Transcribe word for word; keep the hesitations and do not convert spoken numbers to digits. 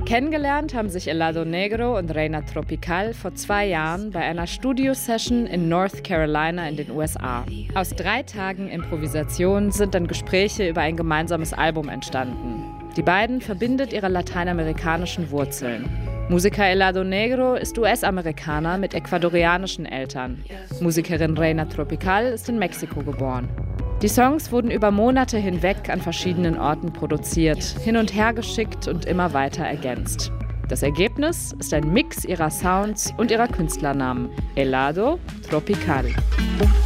Kennengelernt haben sich Helado Negro und Reina Tropical vor zwei Jahren bei einer Studio-Session in North Carolina in den U S A. Aus drei Tagen Improvisation sind dann Gespräche über ein gemeinsames Album entstanden. Die beiden verbindet ihre lateinamerikanischen Wurzeln. Musiker Helado Negro ist U S-Amerikaner mit ecuadorianischen Eltern. Musikerin Reina Tropical ist in Mexiko geboren. Die Songs wurden über Monate hinweg an verschiedenen Orten produziert, hin und her geschickt und immer weiter ergänzt. Das Ergebnis ist ein Mix ihrer Sounds und ihrer Künstlernamen: Helado Tropical.